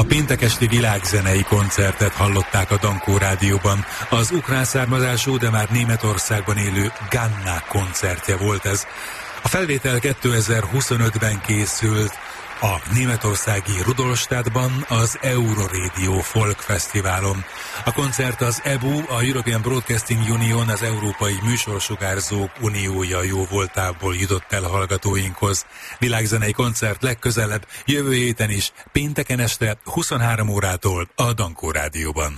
Péntek esti világzenei koncertet hallották a Dankó Rádióban. Az ukrán származású, de már Németországban élő Ganna koncertje volt ez. A felvétel 2025-ben készült a németországi Rudolstadtban, az Euroradio Folk Fesztiválon. A koncert az EBU, a European Broadcasting Union, az Európai Műsorsugárzók Uniója jóvoltából jutott el hallgatóinkhoz. Világzenei koncert legközelebb, jövő héten is, pénteken este 23 órától a Dankó Rádióban.